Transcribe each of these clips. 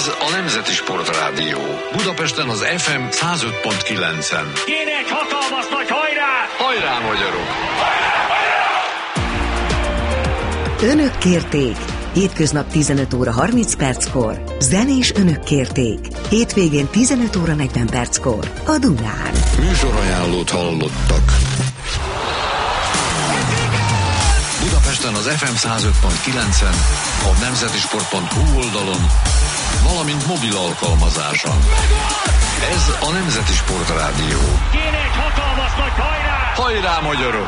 Ez a Nemzeti Sportrádió. Budapesten az FM 105.9-en. Kéne egy hatalmas nagy hajrá! Hajrá, magyarok! Önök kérték. Hétköznap 15 óra 30 perckor. Zenés önök kérték. Hétvégén 15 óra 40 perckor. A Dunán. Műsorajánlót hallottak. Budapesten az FM 105.9-en, a nemzetisport.hu oldalon, valamint mobil alkalmazáson. Ez a Nemzeti Sportrádió. Kéne egy hatalmas nagy hajrá! Hajrá, magyarok!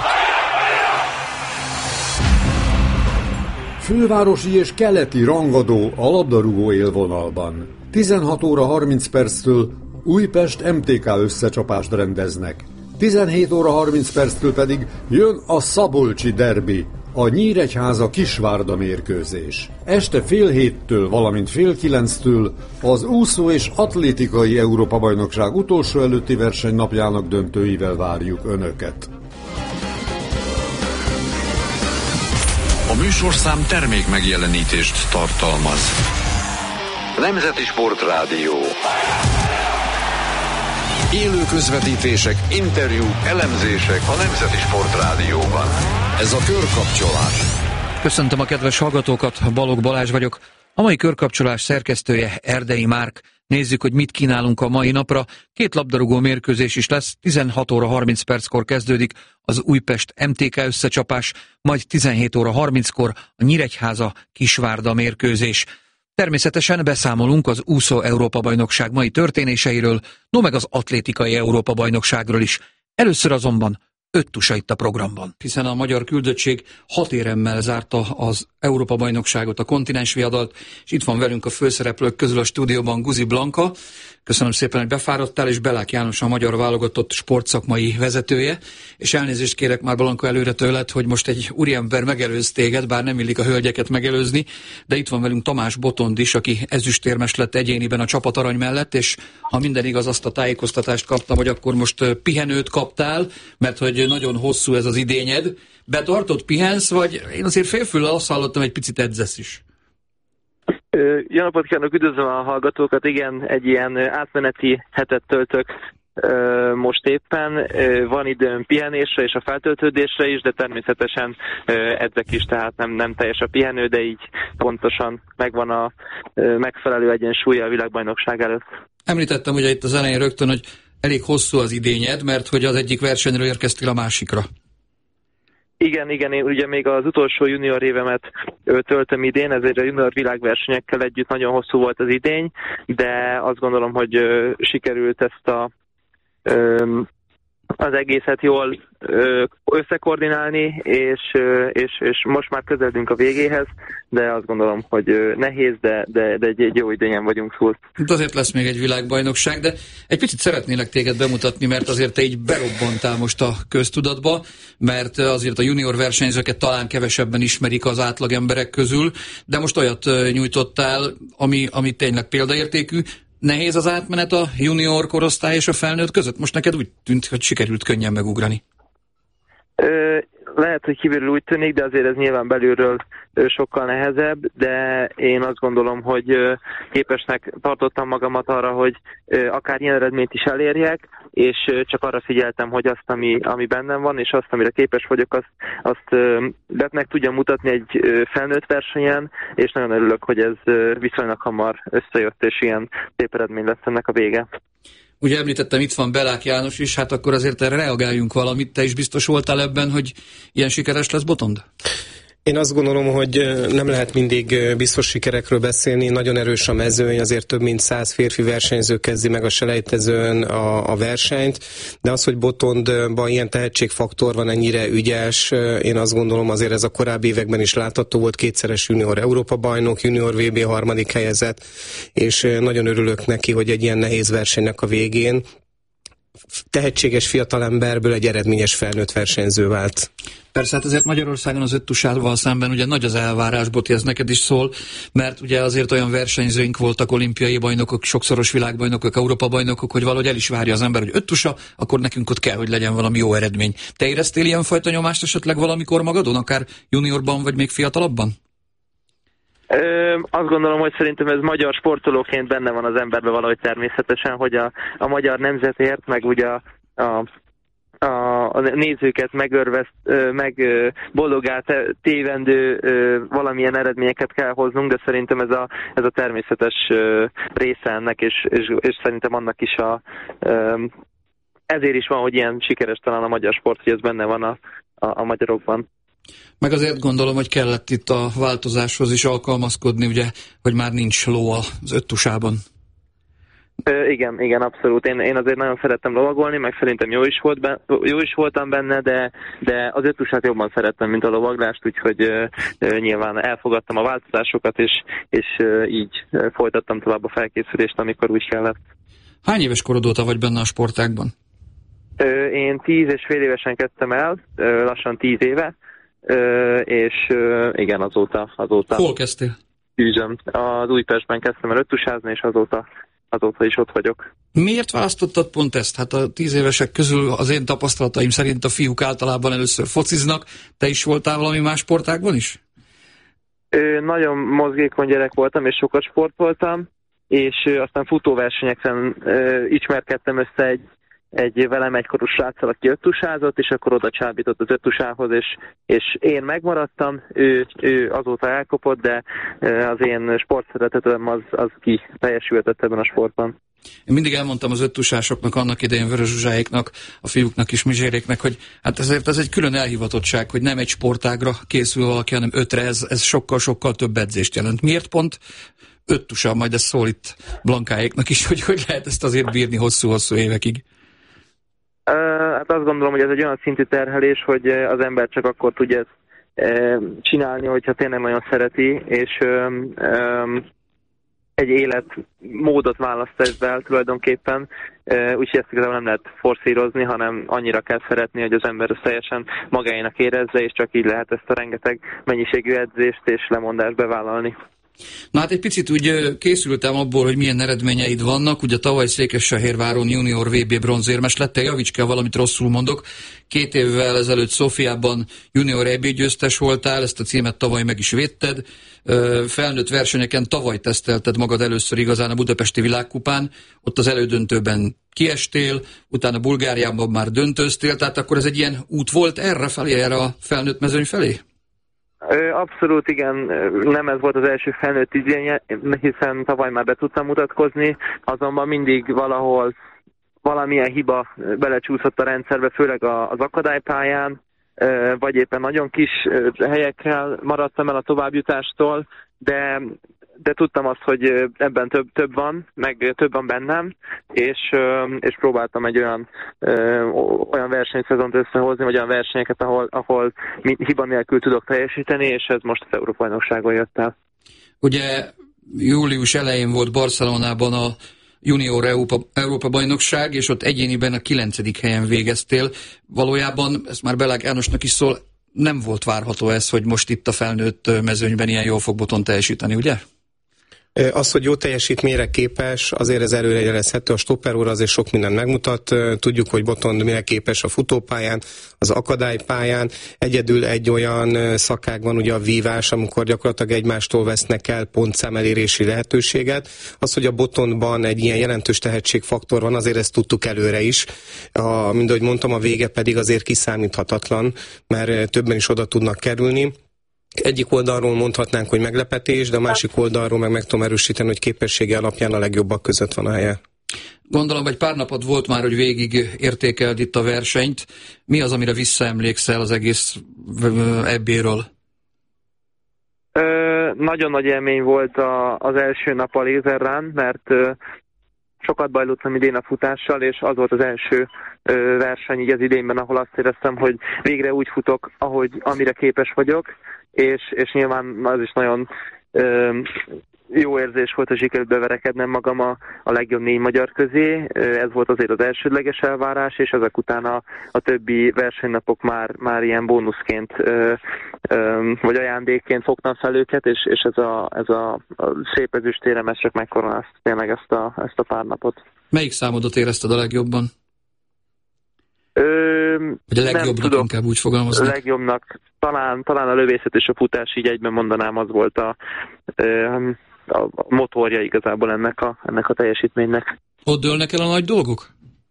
Fővárosi és keleti rangadó a labdarúgó élvonalban. 16 óra 30 perctől Újpest MTK összecsapást rendeznek. 17 óra 30 perctől pedig jön a szabolcsi derbi, a Nyíregyháza Kisvárda mérkőzés. Este fél héttől, valamint fél kilenctől az úszó és atlétikai Európa-bajnokság utolsó előtti versenynapjának döntőivel várjuk Önöket. A műsorszám termék megjelenítést tartalmaz. Nemzeti Sportrádió. Élő közvetítések, interjúk, elemzések a Nemzeti Sportrádióban. Ez a Körkapcsolás. Köszöntöm a kedves hallgatókat, Balogh Balázs vagyok. A mai Körkapcsolás szerkesztője Erdei Márk. Nézzük, hogy mit kínálunk a mai napra. 2 labdarúgó mérkőzés is lesz, 16 óra 30 perckor kezdődik az Újpest MTK összecsapás, majd 17 óra 30-kor a Nyíregyháza Kisvárda mérkőzés. Természetesen beszámolunk az úszó Európa-bajnokság mai történéseiről, no meg az atlétikai Európa-bajnokságról is. Először azonban 5 tusa itt a programban. Hiszen a magyar küldöttség 6 éremmel zárta az Európa-bajnokságot, a kontinens viadalt, és itt van velünk a főszereplők közül a stúdióban Guzi Blanka. Köszönöm szépen, hogy befáradtál, és Belák János a magyar válogatott sportszakmai vezetője. És elnézést kérek már, Blanka, előre tőled, hogy most egy úriember megelőz téged, bár nem illik a hölgyeket megelőzni, de itt van velünk Tamás Botond is, aki ezüstérmes lett egyéniben a csapatarany mellett, és ha minden igaz, azt a tájékoztatást kaptam, hogy akkor most pihenőt kaptál, mert hogy nagyon hosszú ez az idényed. Betartott, pihensz, vagy én azért félfüllel azt hallottam, egy picit edzesz is. Jó napot kívánok, üdvözlöm a hallgatókat. Igen, egy ilyen átmeneti hetet töltök most éppen. Van időm pihenésre és a feltöltődésre is, de természetesen edzek is, tehát nem teljes a pihenő, de így pontosan megvan a megfelelő egyensúlya a világbajnokság előtt. Említettem ugye itt az elején rögtön, hogy elég hosszú az idényed, mert hogy az egyik versenyről érkeztél a másikra. Igen, én ugye még az utolsó junior évemet töltöm idén, ezért a junior világversenyekkel együtt nagyon hosszú volt az idény, de azt gondolom, hogy sikerült ezt az egészet jól összekoordinálni, és most már közeledünk a végéhez, de azt gondolom, hogy nehéz, de egy jó idényen vagyunk túl. De azért lesz még egy világbajnokság, de egy picit szeretnélek téged bemutatni, mert azért te így berobbantál most a köztudatba, mert azért a junior versenyzőket talán kevesebben ismerik az átlag emberek közül, de most olyat nyújtottál, ami tényleg példaértékű. Nehéz az átmenet a junior korosztály és a felnőtt között? Most neked úgy tűnt, hogy sikerült könnyen megugrani. Lehet, hogy kívülről úgy tűnik, de azért ez nyilván belülről sokkal nehezebb, de én azt gondolom, hogy képesnek tartottam magamat arra, hogy akár ilyen eredményt is elérjek, és csak arra figyeltem, hogy azt, ami bennem van, és azt, amire képes vagyok, azt meg tudjam mutatni egy felnőtt versenyen, és nagyon örülök, hogy ez viszonylag hamar összejött, és ilyen szép eredmény lesz ennek a vége. Ugye említettem, itt van Belák János is, hát akkor azért erre reagáljunk valamit. Te is biztos voltál ebben, hogy ilyen sikeres lesz Botond? Én azt gondolom, hogy nem lehet mindig biztos sikerekről beszélni, nagyon erős a mezőny, azért több mint 100 férfi versenyző kezdi meg a selejtezőn a versenyt, de az, hogy Botondban ilyen tehetségfaktor van, ennyire ügyes, én azt gondolom azért ez a korábbi években is látható volt, 2-szeres junior Európa-bajnok, junior VB 3. helyezett, és nagyon örülök neki, hogy egy ilyen nehéz versenynek a végén tehetséges fiatalemberből egy eredményes felnőtt versenyző vált. Persze, hát azért Magyarországon az 5 tusával szemben ugye nagy az elvárás, Boti, ez neked is szól, mert ugye azért olyan versenyzőink voltak, olimpiai bajnokok, sokszoros világbajnokok, Európa-bajnokok, hogy valahogy el is várja az ember, hogy 5 tusa, akkor nekünk ott kell, hogy legyen valami jó eredmény. Te éreztél ilyenfajta nyomást esetleg valamikor magadon, akár juniorban, vagy még fiatalabban? Azt gondolom, hogy szerintem ez magyar sportolóként benne van az emberben valahogy természetesen, hogy a magyar nemzetért, meg ugye a nézőket meg boldogá tévendő valamilyen eredményeket kell hoznunk, de szerintem ez a természetes része ennek, és szerintem annak is ezért is van, hogy ilyen sikeres talán a magyar sport, hogy ez benne van a magyarokban. Meg azért gondolom, hogy kellett itt a változáshoz is alkalmazkodni, ugye, hogy már nincs ló az öttusában. Igen, abszolút. Én azért nagyon szerettem lovagolni, meg szerintem jó is voltam benne, de az öttusát jobban szerettem, mint a lovaglást, úgyhogy nyilván elfogadtam a változásokat, és így folytattam tovább a felkészülést, amikor úgy kellett. Hány éves korod óta vagy benne a sportágban? Én 10 és fél évesen kezdtem el, lassan 10 éve, és igen, azóta. Hol kezdtél? Ügyem. Az Újpestben kezdtem el öttusázni, és azóta is ott vagyok. Miért választottad pont ezt? Hát a 10 évesek közül az én tapasztalataim szerint a fiúk általában először fociznak. Te is voltál valami más sportágban is? Nagyon mozgékony gyerek voltam, és sokat sportoltam, és aztán futóversenyeken ismerkedtem össze egy velem egykorú sráccal, aki öttusázott, és akkor oda csábított az öttusához, és én megmaradtam, ő azóta elkopott, de az én sportszeretetem az kiteljesültett ebben a sportban. Én mindig elmondtam az öttusásoknak, annak idején Vörös Zsuzsáéknak, a fiúknak is, Mizséréknek, hogy hát ezért ez egy külön elhivatottság, hogy nem egy sportágra készül valaki, hanem 5-re, ez sokkal-sokkal több edzést jelent. Miért pont öttusa? Majd ez szól itt Blankáéknak is, hogy lehet ezt azért bírni hosszú-hosszú évekig. Hát azt gondolom, hogy ez egy olyan szintű terhelés, hogy az ember csak akkor tudja ezt csinálni, hogyha tényleg nagyon szereti, és egy életmódot választ ezzel tulajdonképpen, úgyhogy ezt igazából nem lehet forszírozni, hanem annyira kell szeretni, hogy az ember teljesen magáénak érezze, és csak így lehet ezt a rengeteg mennyiségű edzést és lemondást bevállalni. Na hát egy picit úgy készültem abból, hogy milyen eredményeid vannak. Ugye tavaly Székesfehérváron junior VB bronzérmes lettél, javíts ki, ha valamit rosszul mondok. 2 évvel ezelőtt Szófiában junior EB győztes voltál, ezt a címet tavaly meg is védted. Felnőtt versenyeken tavaly tesztelted magad először igazán a Budapesti Világkupán, ott az elődöntőben kiestél, utána Bulgáriában már döntöztél, tehát akkor ez egy ilyen út volt erre a felnőtt mezőny felé? Abszolút igen, nem ez volt az első felnőtt idénye, hiszen tavaly már be tudtam mutatkozni, azonban mindig valahol valamilyen hiba belecsúszott a rendszerbe, főleg az akadálypályán, vagy éppen nagyon kis helyekkel maradtam el a továbbjutástól, de tudtam azt, hogy ebben több van, meg több van bennem, és próbáltam egy olyan versenyszezont összehozni, vagy olyan versenyeket, ahol hiba nélkül tudok teljesíteni, és ez most az Európa-bajnokságon jött el. Ugye július elején volt Barcelonában a junior Európa-bajnokság, és ott egyéniben a 9. helyen végeztél. Valójában, ezt már Belág Jánosnak is szól, nem volt várható ez, hogy most itt a felnőtt mezőnyben ilyen jól fog Botond teljesíteni, ugye? Az, hogy jó teljesítményre képes, azért ez előrejelezhető, a stopper úr azért sok mindent megmutat. Tudjuk, hogy Botond mire képes a futópályán, az akadálypályán. Egyedül egy olyan szakág van, ugye a vívás, amikor gyakorlatilag egymástól vesznek el pontszám elérési lehetőséget. Az, hogy a Botondban egy ilyen jelentős tehetségfaktor van, azért ezt tudtuk előre is. Mint ahogy mondtam, a vége pedig azért kiszámíthatatlan, mert többen is oda tudnak kerülni. Egyik oldalról mondhatnánk, hogy meglepetés, de a másik oldalról meg tudom erősíteni, hogy képessége alapján a legjobbak között van a helye. Gondolom, egy pár napod volt már, hogy végig értékeld itt a versenyt. Mi az, amire visszaemlékszel az egész EB-ről? Nagyon nagy élmény volt az első nap a lézerrán, mert sokat bajlottam idén a futással, és az volt az első verseny így az idénben, ahol azt éreztem, hogy végre úgy futok, amire képes vagyok, és nyilván az is nagyon jó érzés volt, hogy sikerült beverekednem magam a legjobb 4 magyar közé. Ez volt azért az elsődleges elvárás, és ezek után a többi versenynapok már ilyen bónuszként vagy ajándékként fogtam fel őket, és ez a szép ezüstérem, ez csak megkoronázta tényleg ezt a pár napot. Melyik számodat érezted a legjobban? Vagy a legjobbnak inkább úgy fogalmaznak? A legjobbnak talán a lövészet és a futás, így egyben mondanám, az volt a motorja igazából ennek a teljesítménynek. Ott dőlnek el a nagy dolgok?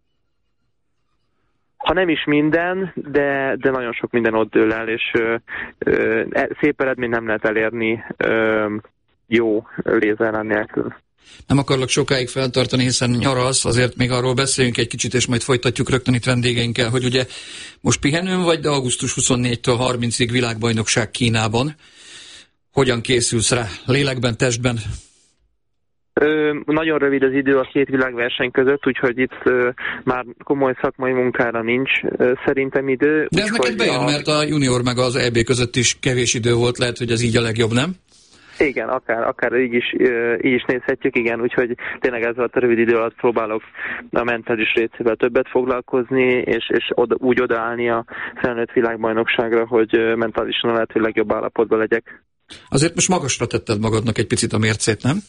Ha nem is minden, de nagyon sok minden ott dől el, és szép eredményt nem lehet elérni jó lézerrán nélkül. Nem akarlak sokáig feltartani, hiszen nyaralsz, azért még arról beszéljünk egy kicsit, és majd folytatjuk rögtön itt vendégeinkkel, hogy ugye most pihenőn vagy, de augusztus 24-től 30-ig világbajnokság Kínában. Hogyan készülsz rá? Lélekben, testben? Nagyon rövid az idő a két világverseny között, úgyhogy itt már komoly szakmai munkára nincs szerintem idő. De ez neked bejön, mert a junior meg az EB között is kevés idő volt, lehet, hogy ez így a legjobb, nem? Igen, akár így is nézhetjük, igen, úgyhogy tényleg ez alatt a rövid idő alatt próbálok a mentális részével többet foglalkozni, és úgy odaállni a felnőtt világbajnokságra, hogy mentálisan a lehető legjobb állapotban legyek. Azért most magasra tetted magadnak egy picit a mércét, nem?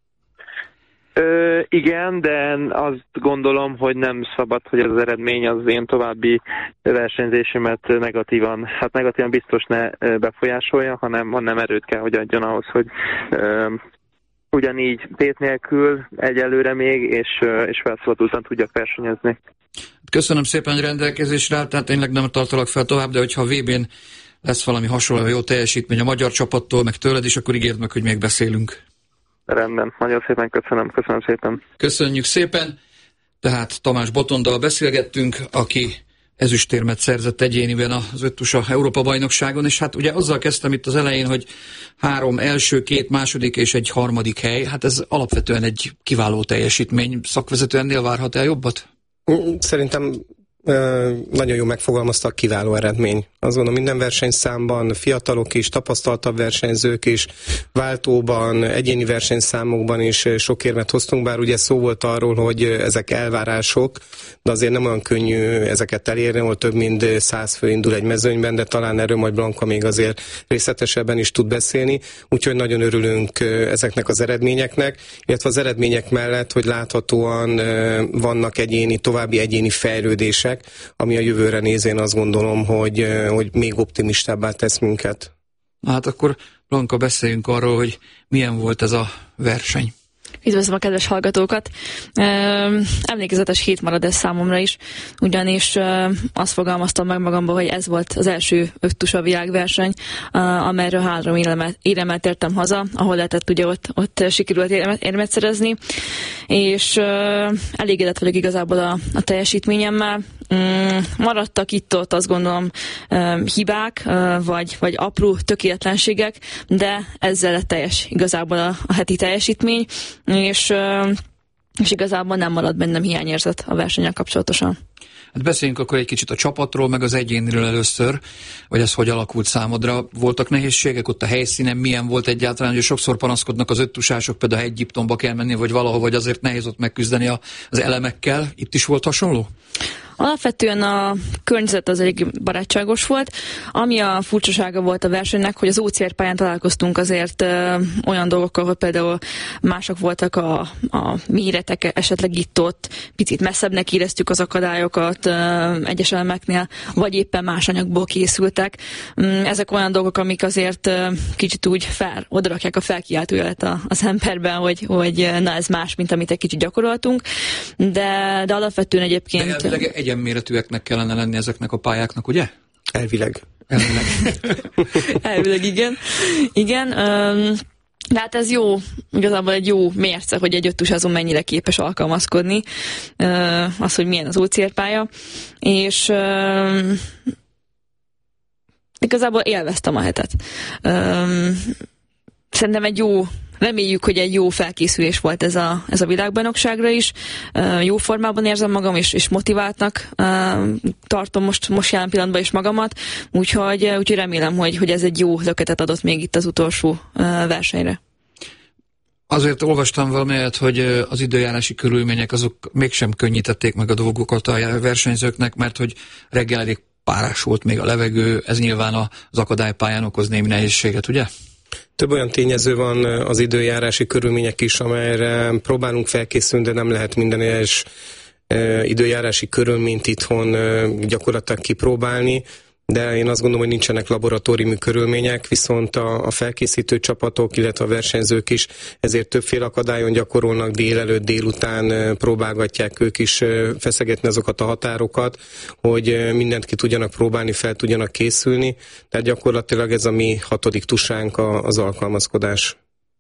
Igen, de azt gondolom, hogy nem szabad, hogy ez az eredmény az én további versenyzésemet negatívan biztos ne befolyásolja, hanem erőt kell, hogy adjon ahhoz, hogy ugyanígy tét nélkül egyelőre még, és felszabadultan tudjak versenyezni. Köszönöm szépen, hogy rendelkezésre áll, tehát tényleg nem tartalak fel tovább, de hogyha a VB-n lesz valami hasonló jó teljesítmény a magyar csapattól, meg tőled is, akkor ígérd meg, hogy még beszélünk. Rendben, nagyon szépen köszönöm szépen. Köszönjük szépen, tehát Tamás Botondal beszélgettünk, aki ezüstérmet szerzett egyéniben az öttusa Európa-bajnokságon, és hát ugye azzal kezdtem itt az elején, hogy 3 első, 2 második és egy harmadik hely, hát ez alapvetően egy kiváló teljesítmény. Szakvezető ennél várhat el jobbat? Szerintem nagyon jól megfogalmaztak, kiváló eredmény. Azt gondolom, minden versenyszámban fiatalok is, tapasztaltabb versenyzők is, váltóban, egyéni versenyszámokban is sok érmet hoztunk, bár ugye szó volt arról, hogy ezek elvárások, de azért nem olyan könnyű ezeket elérni, ahol több mint 100 fő indul egy mezőnyben, de talán erről majd Blanka még azért részletesebben is tud beszélni, úgyhogy nagyon örülünk ezeknek az eredményeknek, illetve az eredmények mellett, hogy láthatóan vannak további egyéni fejlődések, ami a jövőre nézén azt gondolom, hogy még optimistábbá tesz minket. Hát akkor, Blanka, beszéljünk arról, hogy milyen volt ez a verseny. Üdvözlöm a kedves hallgatókat! Emlékezetes hét marad ez számomra is, ugyanis azt fogalmaztam meg magamban, hogy ez volt az első öttusa világverseny, amelyről 3 éremmel tértem haza, ahol lehetett ugye ott sikerült érmet szerezni, és elégedett vagyok igazából a teljesítményemmel. Maradtak itt-ott azt gondolom hibák, vagy apró tökéletlenségek, de ezzel lett teljes igazából a heti teljesítmény, és igazából nem marad bennem hiányérzet a versennyel kapcsolatosan. Hát beszéljünk akkor egy kicsit a csapatról, meg az egyéniről először, hogy ez hogy alakult számodra. Voltak nehézségek ott a helyszínen, milyen volt egyáltalán, hogy sokszor panaszkodnak az öttusások, például Egyiptomba kell menni, vagy valahol, vagy azért nehéz ott megküzdeni az elemekkel. Itt is volt hasonló? Alapvetően a környezet az elég barátságos volt. Ami a furcsasága volt a versenynek, hogy az OCR pályán találkoztunk azért olyan dolgokkal, hogy például mások voltak a méretek, esetleg itt-ott picit messzebbnek éreztük az akadályokat egyes elemeknél, vagy éppen más anyagból készültek. Ezek olyan dolgok, amik azért kicsit úgy odarakják a felkiáltójelet az emberben, hogy na ez más, mint amit egy kicsit gyakoroltunk, de alapvetően egyébként... De egyenméretűeknek kellene lenni ezeknek a pályáknak, ugye? Elvileg. Elvileg igen. De hát ez jó, igazából egy jó mérce, hogy egy öttusázon mennyire képes alkalmazkodni, az, hogy milyen az OCR pálya, és igazából élveztem a hetet. Szerintem reméljük, hogy egy jó felkészülés volt ez a világbajnokságra is. Jó formában érzem magam, és motiváltnak tartom most jelen pillanatban is magamat, úgyhogy remélem, hogy ez egy jó löketet adott még itt az utolsó versenyre. Azért olvastam valamelyet, hogy az időjárási körülmények azok mégsem könnyítették meg a dolgokat a versenyzőknek, mert hogy reggel elég párás volt még a levegő, ez nyilván az akadálypályán okoz némi nehézséget, ugye? Több olyan tényező van az időjárási körülmények is, amelyre próbálunk felkészülni, de nem lehet minden egyes időjárási körülményt itthon gyakorlatilag kipróbálni, de én azt gondolom, hogy nincsenek laboratóriumi körülmények, viszont a felkészítő csapatok, illetve a versenyzők is ezért többféle akadályon gyakorolnak, délelőtt, délután próbálgatják ők is feszegetni azokat a határokat, hogy mindent ki tudjanak próbálni, fel tudjanak készülni, tehát gyakorlatilag ez a mi 6. tusánk az alkalmazkodás.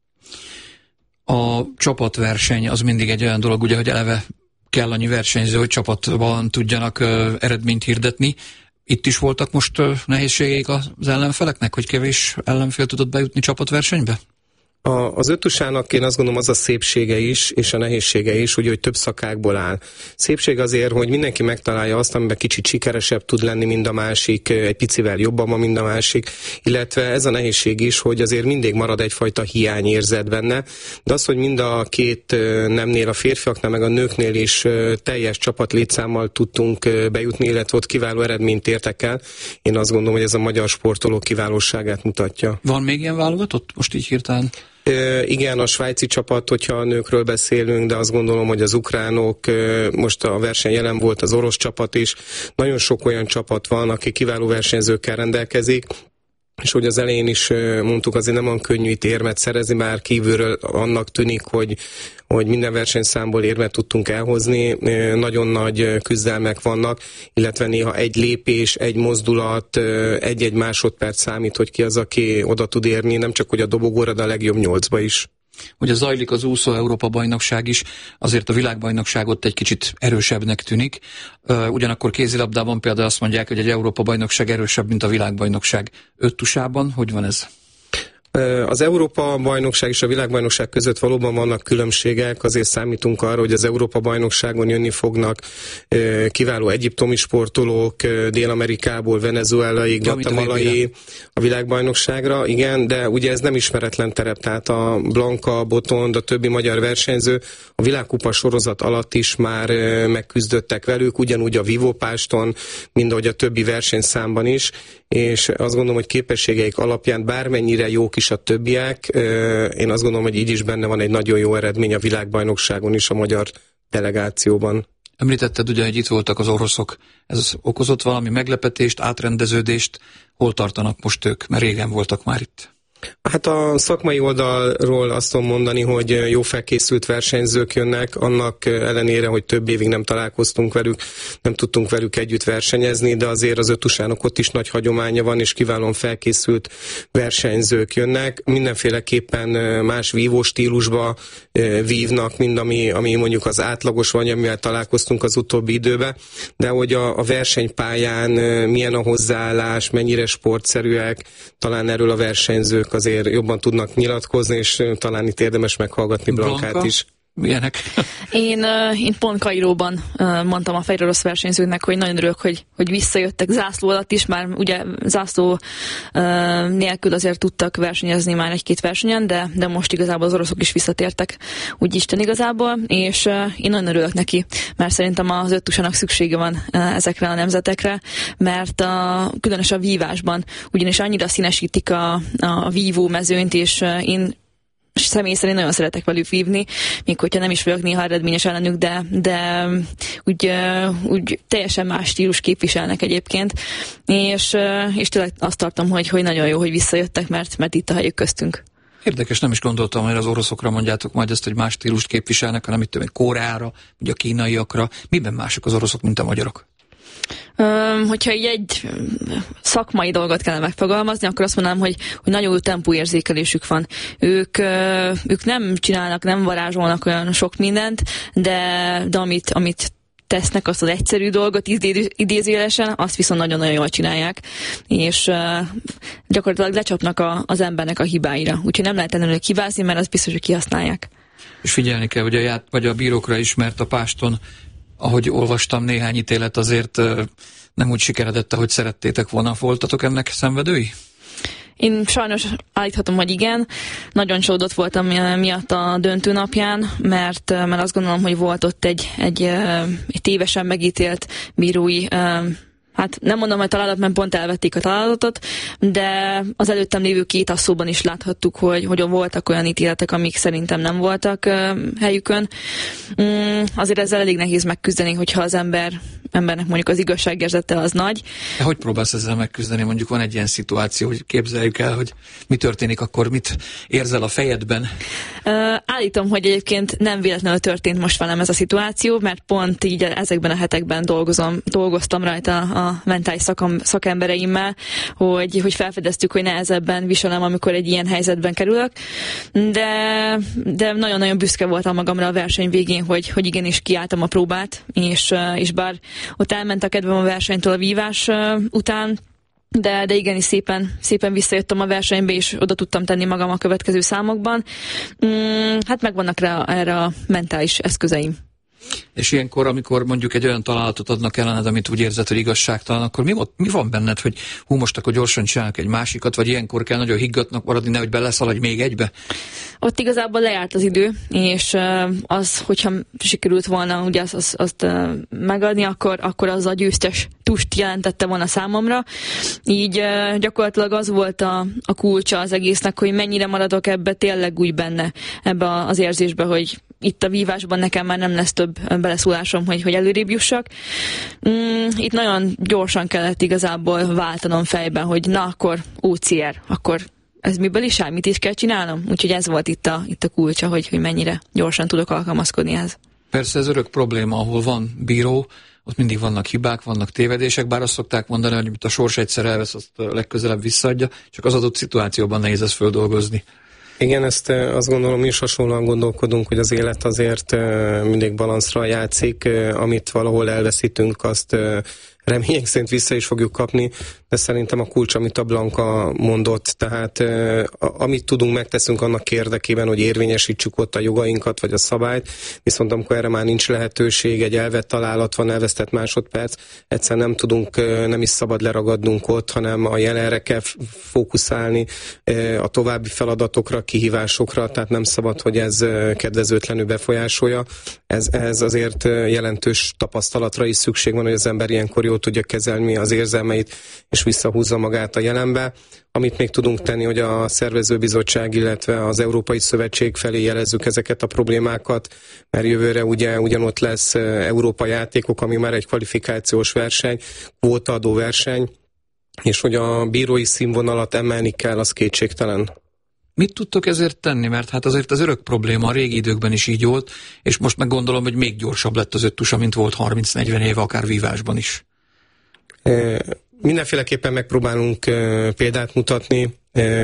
A csapatverseny az mindig egy olyan dolog, ugye, hogy eleve kell annyi versenyző, hogy csapatban tudjanak eredményt hirdetni. Itt is voltak most nehézségeik az ellenfeleknek, hogy kevés ellenfél tudott bejutni csapatversenybe? Az öttusának én azt gondolom az a szépsége is, és a nehézsége is, hogy több szakákból áll. Szépség azért, hogy mindenki megtalálja azt, amiben kicsit sikeresebb tud lenni, mint a másik, egy picivel jobban van, mint a másik, illetve ez a nehézség is, hogy azért mindig marad egyfajta hiányérzet benne, de az, hogy mind a két nemnél, a férfiaknál meg a nőknél is teljes csapatlétszámmal tudtunk bejutni, illetve ott kiváló eredményt értek el, én azt gondolom, hogy ez a magyar sportolók kiválóságát mutatja. Van még ilyen válogatott? Most így hirtelen? Igen, a svájci csapat, hogyha a nőkről beszélünk, de azt gondolom, hogy az ukránok, most a verseny jelen volt az orosz csapat is, nagyon sok olyan csapat van, aki kiváló versenyzőkkel rendelkezik, és hogy az elején is mondtuk, azért nem olyan könnyű itt érmet szerezni, bár kívülről annak tűnik, hogy minden versenyszámból érmet tudtunk elhozni, nagyon nagy küzdelmek vannak, illetve néha egy lépés, egy mozdulat, egy-egy másodperc számít, hogy ki az, aki oda tud érni, nem csak hogy a dobogóra, de a legjobb 8-ba is. Ugye zajlik az úszó Európa-bajnokság is, azért a világbajnokságot egy kicsit erősebbnek tűnik. Ugyanakkor kézilabdában például azt mondják, hogy egy Európa-bajnokság erősebb, mint a világbajnokság. Öttusában hogy van ez? Az Európa-bajnokság és a világbajnokság között valóban vannak különbségek, azért számítunk arra, hogy az Európa-bajnokságon jönni fognak kiváló egyiptomi sportolók, Dél-Amerikából, Venezuelai, Guatemalai a világbajnokságra, igen, de ugye ez nem ismeretlen terep, tehát a Blanka, Botond, a többi magyar versenyző a világkupa sorozat alatt is már megküzdöttek velük, ugyanúgy a vívópáston, mind ahogy a többi versenyszámban is, és azt gondolom, hogy képességeik alapján bármennyire jók is a többiek, én azt gondolom, hogy így is benne van egy nagyon jó eredmény a világbajnokságon is a magyar delegációban. Említetted ugye, hogy itt voltak az oroszok. Ez okozott valami meglepetést, átrendeződést? Hol tartanak most ők? Mert régen voltak már itt. Hát a szakmai oldalról azt tudom mondani, hogy jó felkészült versenyzők jönnek, annak ellenére, hogy több évig nem találkoztunk velük, nem tudtunk velük együtt versenyezni, de azért az öttusának ott is nagy hagyománya van, és kiválóan felkészült versenyzők jönnek. Mindenféleképpen más vívó stílusba vívnak, mint ami mondjuk az átlagos vagy, amivel találkoztunk az utóbbi időben, de hogy a versenypályán milyen a hozzáállás, mennyire sportszerűek, talán erről a versenyzők azért jobban tudnak nyilatkozni, és talán itt érdemes meghallgatni Blankát is. Milyenek? Én pont Kairóban mondtam a fehér orosz versenyzőknek, hogy nagyon örülök, hogy visszajöttek zászló alatt is, már ugye zászló nélkül azért tudtak versenyezni már egy-két versenyen, de most igazából az oroszok is visszatértek, úgy Isten igazából, és én nagyon örülök neki, mert szerintem az öttusának szüksége van ezekre a nemzetekre, mert különösen a vívásban ugyanis annyira színesítik a vívó mezőnyt, és én személy szerint nagyon szeretek velük vívni, még hogyha nem is vagyok néha eredményes ellenük, de úgy teljesen más stílus képviselnek egyébként, és tényleg azt tartom, hogy nagyon jó, hogy visszajöttek, mert itt a helyük köztünk. Érdekes, nem is gondoltam, hogy az oroszokra mondjátok majd ezt, hogy más stílust képviselnek, hanem itt Koreára, vagy a kínaiakra. Miben mások az oroszok, mint a magyarok? Hogyha így egy szakmai dolgot kellene megfogalmazni, akkor azt mondanám, hogy nagyon jó tempóérzékelésük van. Ők nem csinálnak, nem varázsolnak olyan sok mindent, de amit tesznek, azt az egyszerű dolgot idézőjelesen, azt viszont nagyon-nagyon jól csinálják, és gyakorlatilag lecsapnak az embernek a hibáira. Úgyhogy nem lehet ellenőleg hibázni, mert az biztos, hogy kihasználják. És figyelni kell, hogy a bírókra is, mert a páston, ahogy olvastam, néhány ítélet azért nem úgy sikeredett, ahogy szerettétek volna. Voltatok ennek szenvedői? Én sajnos állíthatom, hogy igen. Nagyon csalódott voltam miatt a döntő napján, mert azt gondolom, hogy volt ott egy tévesen megítélt bírói hát nem mondom, hogy találat, mert pont elvették a találatot, de az előttem lévő 2 asszóban is láthattuk, hogy voltak olyan ítéletek, amik szerintem nem voltak helyükön. Azért ezzel elég nehéz megküzdeni, hogyha az embernek mondjuk az igazságérzete az nagy. De hogy próbálsz ezzel megküzdeni? Mondjuk van egy ilyen szituáció, hogy képzeljük el, hogy mi történik, akkor mit érzel a fejedben? Állítom, hogy egyébként nem véletlenül történt most velem ez a szituáció, mert pont így ezekben a hetekben dolgoztam rajta a mentális szakembereimmel, hogy felfedeztük, hogy nehezebben viselem, amikor egy ilyen helyzetben kerülök, de nagyon-nagyon büszke voltam magamra a verseny végén, hogy igenis kiálltam a próbát, és bár ott elment a kedvem a versenytől a vívás után, de igenis szépen visszajöttem a versenybe, és oda tudtam tenni magam a következő számokban. Hát megvannak erre a mentális eszközeim. És ilyenkor, amikor mondjuk egy olyan találatot adnak ellened, amit úgy érzed, hogy igazságtalan, akkor mi van benned, hogy most akkor gyorsan csinálok egy másikat, vagy ilyenkor kell nagyon higgadtnak maradni, nehogy beleszaladj még egybe? Ott igazából lejárt az idő, és az, hogyha sikerült volna ugye azt megadni, akkor az a győztes tust jelentette volna számomra. Így gyakorlatilag az volt a kulcsa az egésznek, hogy mennyire maradok ebbe tényleg úgy benne, ebbe az érzésbe, hogy itt a vívásban nekem már nem lesz több beleszólásom, hogy előrébb jussak. Itt nagyon gyorsan kellett igazából váltanom fejben, hogy na akkor OCR, akkor ez miből is áll, mit is kell csinálnom? Úgyhogy ez volt itt a kulcsa, hogy mennyire gyorsan tudok alkalmazkodni ehhez. Persze ez örök probléma, ahol van bíró, ott mindig vannak hibák, vannak tévedések, bár azt szokták mondani, hogy amit a sors egyszer elvesz, azt legközelebb visszaadja, csak az adott szituációban nehéz ezt földolgozni. Igen, ezt azt gondolom, mi is hasonlóan gondolkodunk, hogy az élet azért mindig balanszra játszik, amit valahol elveszítünk, azt remények szerint vissza is fogjuk kapni, de szerintem a kulcs, amit a Blanka mondott, tehát amit tudunk, megteszünk annak érdekében, hogy érvényesítsük ott a jogainkat, vagy a szabályt, viszont amikor erre már nincs lehetőség, egy elvett találat van, elvesztett másodperc, egyszer nem tudunk, nem is szabad leragadnunk ott, hanem a jelenre kell fókuszálni, a további feladatokra, kihívásokra, tehát nem szabad, hogy ez kedvezőtlenül befolyásolja. Ez azért jelentős tapasztalatra is szükség van, hogy az ember ilyenkor jól tudja kezelni az érzelmeit, és visszahúzza magát a jelenbe. Amit még tudunk tenni, hogy a szervezőbizottság, illetve az Európai Szövetség felé jelezzük ezeket a problémákat, mert jövőre ugye ugyanott lesz Európa játékok, ami már egy kvalifikációs verseny, kvótaadó verseny, és hogy a bírói színvonalat emelni kell, az kétségtelen. Mit tudtok ezért tenni? Mert hát azért az örök probléma, a régi időkben is így volt, és most meg gondolom, hogy még gyorsabb lett az öttusa, mint volt 30-40 éve, akár vívásban is. Mindenféleképpen megpróbálunk példát mutatni,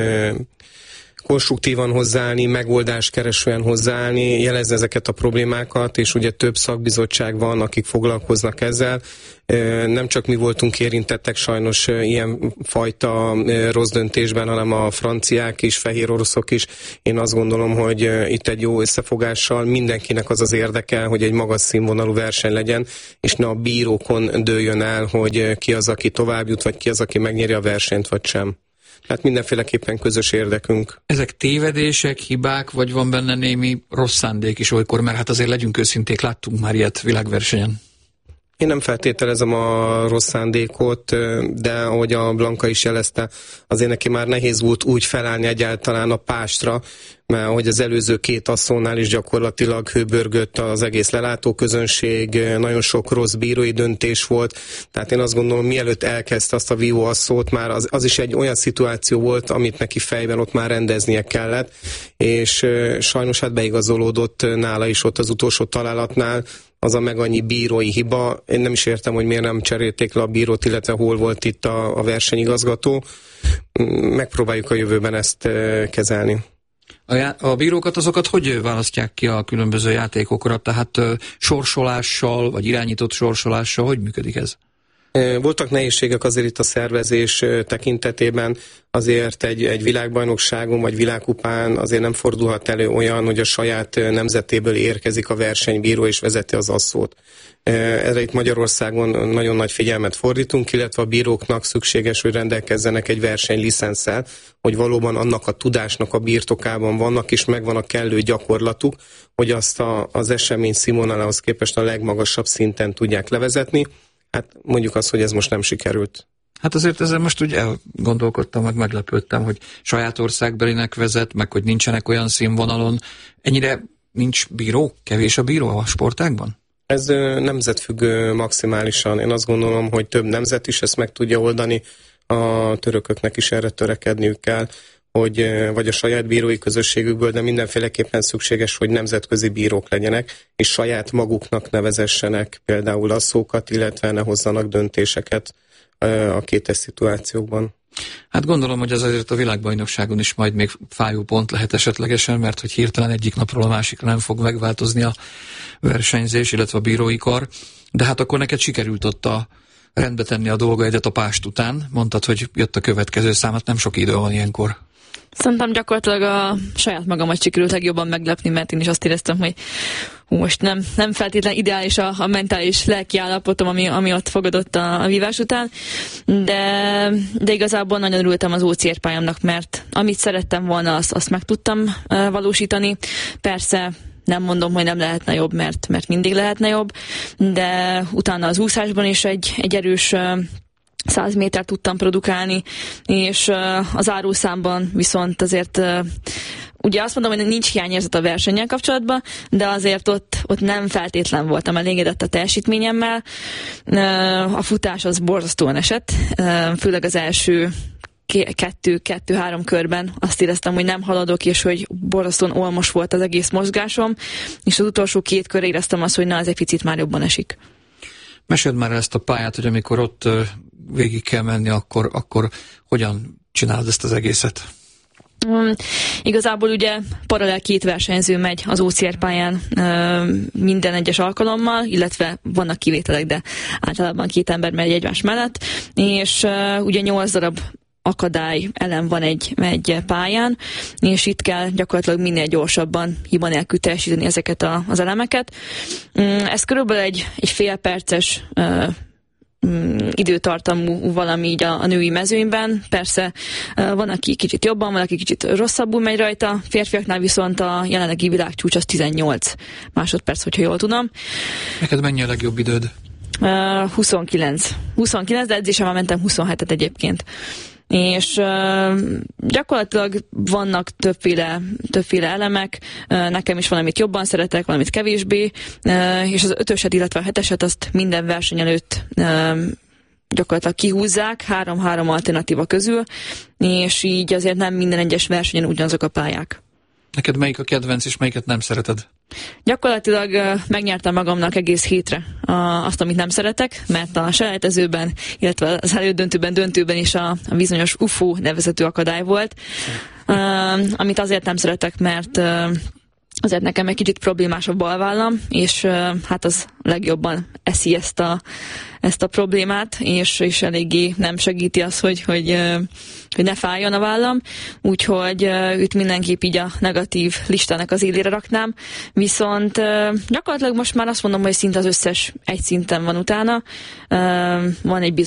konstruktívan hozzáállni, megoldást keresően hozzáállni, jelezni ezeket a problémákat, és ugye több szakbizottság van, akik foglalkoznak ezzel. Nem csak mi voltunk érintettek sajnos ilyen fajta rossz döntésben, hanem a franciák is, fehér oroszok is. Én azt gondolom, hogy itt egy jó összefogással mindenkinek az az érdeke, hogy egy magas színvonalú verseny legyen, és ne a bírókon dőljön el, hogy ki az, aki tovább jut, vagy ki az, aki megnyeri a versenyt, vagy sem. Tehát mindenféleképpen közös érdekünk. Ezek tévedések, hibák, vagy van benne némi rossz szándék is olykor, mert hát azért legyünk őszinték, láttunk már ilyet világversenyen. Én nem feltételezem a rossz szándékot, de ahogy a Blanka is jelezte, azért neki már nehéz volt úgy felállni egyáltalán a pástra, mert ahogy az előző 2 asszónál is gyakorlatilag hőbörgött az egész lelátóközönség, nagyon sok rossz bírói döntés volt, tehát én azt gondolom, mielőtt elkezdte azt a vívó asszót, már az is egy olyan szituáció volt, amit neki fejben ott már rendeznie kellett, és sajnos hát beigazolódott nála is ott az utolsó találatnál, az a meg annyi bírói hiba. Én nem is értem, hogy miért nem cserélték le a bírót, illetve hol volt itt a versenyigazgató. Megpróbáljuk a jövőben ezt kezelni. A bírókat azokat hogy választják ki a különböző játékokra? Tehát sorsolással, vagy irányított sorsolással, hogy működik ez? Voltak nehézségek azért itt a szervezés tekintetében, azért egy világbajnokságon vagy világkupán azért nem fordulhat elő olyan, hogy a saját nemzetéből érkezik a versenybíró és vezeti az asszót. Erre itt Magyarországon nagyon nagy figyelmet fordítunk, illetve a bíróknak szükséges, hogy rendelkezzenek egy versenylicenszel, hogy valóban annak a tudásnak a birtokában vannak, és megvan a kellő gyakorlatuk, hogy azt az esemény színvonalához képest a legmagasabb szinten tudják levezetni. hát mondjuk azt, hogy ez most nem sikerült. Hát azért ezzel most úgy elgondolkodtam, meglepődtem, hogy saját országbelinek vezet, meg hogy nincsenek olyan színvonalon. Ennyire nincs bíró? Kevés a bíró a sportágban? Ez nemzetfüggő maximálisan. Én azt gondolom, hogy több nemzet is ezt meg tudja oldani. A törököknek is erre törekedniük kell, hogy vagy a saját bírói közösségükből, de mindenféleképpen szükséges, hogy nemzetközi bírók legyenek, és saját maguknak nevezessenek például asszókat, illetve ne hozzanak döntéseket a kétes szituációkban. Hát gondolom, hogy ez azért a világbajnokságon is majd még fájó pont lehet esetlegesen, mert hogy hirtelen egyik napról a másikra nem fog megváltozni a versenyzés, illetve a bírói kar. De hát akkor neked sikerült ott rendbe tenni a dolgaidat a pást után. Mondtad, hogy jött a következő szám, hát nem sok idő van ilyenkor. Szerintem gyakorlatilag a saját magamat sikerült legjobban meglepni, mert én is azt éreztem, hogy most nem feltétlenül ideális a mentális lelki állapotom, ami ott fogadott a vívás után, de igazából nagyon örültem az OCR pályámnak, mert amit szerettem volna, azt meg tudtam valósítani. Persze nem mondom, hogy nem lehetne jobb, mert mindig lehetne jobb, de utána az úszásban is egy erős 100 métert tudtam produkálni, és az árószámban viszont azért ugye azt mondom, hogy nincs hiányérzet a versennyel kapcsolatban, de azért ott nem feltétlen voltam elégedett a teljesítményemmel. A futás az borzasztóan esett, főleg az első 2-3 körben azt éreztem, hogy nem haladok, és hogy borzasztóan olmos volt az egész mozgásom, és az utolsó 2 kör éreztem azt, hogy na, ez egy picit már jobban esik. Meséld már ezt a pályát, hogy amikor ott végig kell menni, akkor hogyan csinálod ezt az egészet? Igazából ugye paralel 2 versenyző megy az OCR pályán minden egyes alkalommal, illetve vannak kivételek, de általában 2 ember megy egymás mellett, és ugye 8 darab akadály elem van egy pályán, és itt kell gyakorlatilag minél gyorsabban, hiba nélkül teljesíteni ezeket az elemeket. Ez körülbelül egy fél perces időtartamú valami így a női mezőnyben. Persze van, aki kicsit jobban, van, aki kicsit rosszabbul megy rajta. Férfiaknál viszont a jelenlegi világcsúcs az 18 másodperc, hogyha jól tudom. Neked mennyi a legjobb időd? 29, de edzésemben mentem 27-et egyébként. És gyakorlatilag vannak többféle elemek, nekem is valamit jobban szeretek, valamit kevésbé, és az 5-öset, illetve a 7-eset azt minden verseny előtt gyakorlatilag kihúzzák, 3 alternatíva közül, és így azért nem minden egyes versenyen ugyanazok a pályák. Neked melyik a kedvenc, és melyiket nem szereted? Gyakorlatilag megnyertem magamnak egész hétre azt, amit nem szeretek, mert a selejtezőben, illetve az elődöntőben, döntőben is a bizonyos UFO nevezetű akadály volt, amit azért nem szeretek, mert azért nekem egy kicsit problémás a balvállam, és hát az legjobban eszi ezt a problémát, és eléggé nem segíti az, hogy ne fájjon a vállam, úgyhogy őt mindenképp így a negatív listának az élére raknám, viszont gyakorlatilag most már azt mondom, hogy szinte az összes egy szinten van utána, van egy